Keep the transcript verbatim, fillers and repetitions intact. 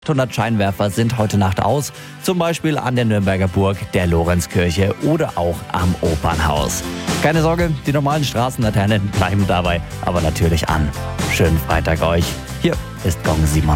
hundert Scheinwerfer sind heute Nacht aus, zum Beispiel an der Nürnberger Burg, der Lorenzkirche oder auch am Opernhaus. Keine Sorge, die normalen Straßenlaternen bleiben dabei aber natürlich an. Schönen Freitag euch. Hier ist Gong Simon.